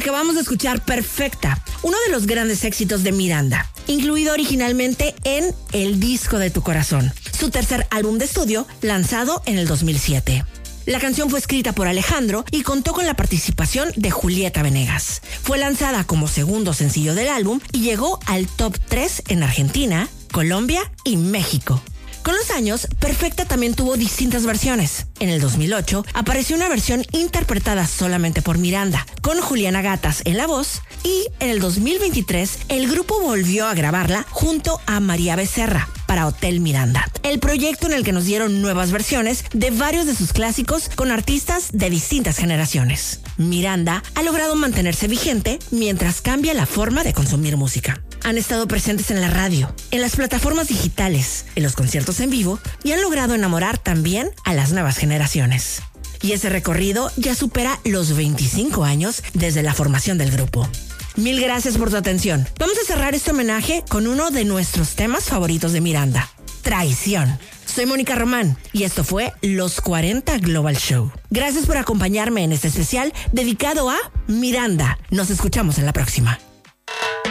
Acabamos de escuchar Perfecta, uno de los grandes éxitos de Miranda, incluido originalmente en El disco de tu corazón, su tercer álbum de estudio lanzado en el 2007. La canción fue escrita por Alejandro y contó con la participación de Julieta Venegas. Fue lanzada como segundo sencillo del álbum y llegó al top 3 en Argentina, Colombia y México. Con los años, Perfecta también tuvo distintas versiones. En el 2008 apareció una versión interpretada solamente por Miranda, con Juliana Gatas en la voz, y en el 2023 el grupo volvió a grabarla junto a María Becerra para Hotel Miranda, el proyecto en el que nos dieron nuevas versiones de varios de sus clásicos con artistas de distintas generaciones. Miranda ha logrado mantenerse vigente mientras cambia la forma de consumir música. Han estado presentes en la radio, en las plataformas digitales, en los conciertos en vivo y han logrado enamorar también a las nuevas generaciones. Y ese recorrido ya supera los 25 años desde la formación del grupo. Mil gracias por tu atención. Vamos a cerrar este homenaje con uno de nuestros temas favoritos de Miranda, Traición. Soy Mónica Román y esto fue Los 40 Global Show. Gracias por acompañarme en este especial dedicado a Miranda. Nos escuchamos en la próxima.